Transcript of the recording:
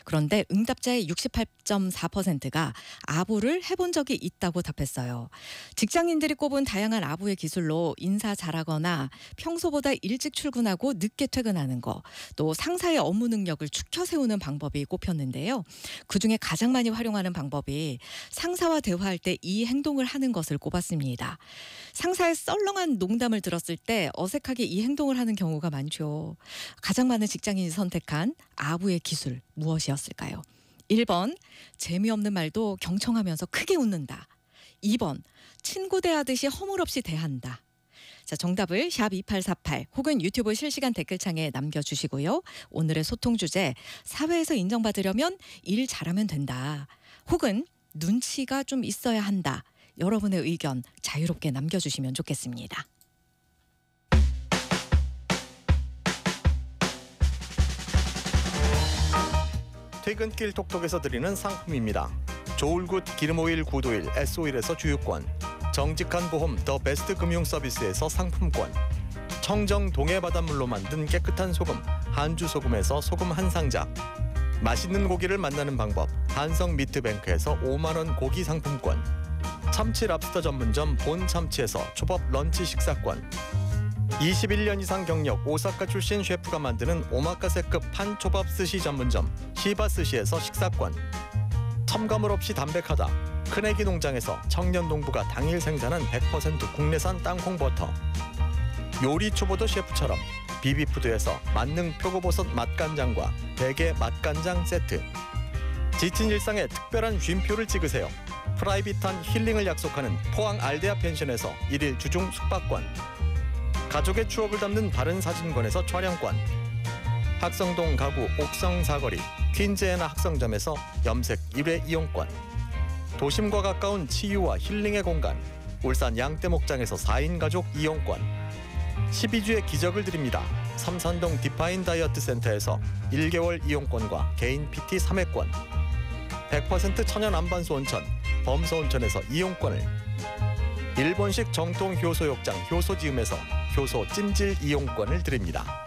그런데 응답자의 68.4%가 아부를 해본 적이 있다고 답했어요. 직장인들이 꼽은 다양한 아부의 기술로 인사 잘하거나 평소보다 일찍 출근하고 늦게 퇴근하는 거, 또 상사의 업무 능력을 축혀 세우는 방법이 꼽혔는데요. 그중에 가장 많이 활용하는 방법이 상사와 대화할 때 이 행동을 하는 것을 꼽았습니다. 상사의 썰렁한 농담을 들었을 때 어색하게 이 행동을 하는 경우가 많죠. 가장 많은 직장인이 선택한 아부의 기술 무엇이었을까요? 1번, 재미없는 말도 경청하면서 크게 웃는다. 2번, 친구 대하듯이 허물없이 대한다. 자, 정답을 샵 2848 혹은 유튜브 실시간 댓글창에 남겨주시고요. 오늘의 소통 주제, 사회에서 인정받으려면 일 잘하면 된다. 혹은 눈치가 좀 있어야 한다. 여러분의 의견 자유롭게 남겨주시면 좋겠습니다. 퇴근길 톡톡에서 드리는 상품입니다. 조울굿 기름오일 구도일 S오일에서 주유권, 정직한 보험 더 베스트 금융서비스에서 상품권, 청정 동해바닷물로 만든 깨끗한 소금 한주소금에서 소금 한 상자, 맛있는 고기를 만나는 방법 한성 미트뱅크에서 5만 원 고기 상품권, 참치 랍스터 전문점 본 참치에서 초밥 런치 식사권, 21년 이상 경력 오사카 출신 셰프가 만드는 오마카세급 판초밥 스시 전문점 시바스시에서 식사권, 첨가물 없이 담백하다 큰애기 농장에서 청년 농부가 당일 생산한 100% 국내산 땅콩버터, 요리 초보도 셰프처럼 비비푸드에서 만능 표고버섯 맛간장과 대게 맛간장 세트, 지친 일상에 특별한 쉼표를 찍으세요. 프라이빗한 힐링을 약속하는 포항 알데아 펜션에서 1일 주중 숙박권, 가족의 추억을 담는 바른 사진관에서 촬영권, 학성동 가구 옥성 사거리 퀸즈애나 학성점에서 염색 1회 이용권, 도심과 가까운 치유와 힐링의 공간 울산 양떼목장에서 4인 가족 이용권, 12주의 기적을 드립니다. 삼산동 디파인 다이어트 센터에서 1개월 이용권과 개인 PT 3회권, 100% 천연 안반수 온천 범서 온천에서 이용권을, 일본식 정통 효소욕장 효소지음에서 효소 찜질 이용권을 드립니다.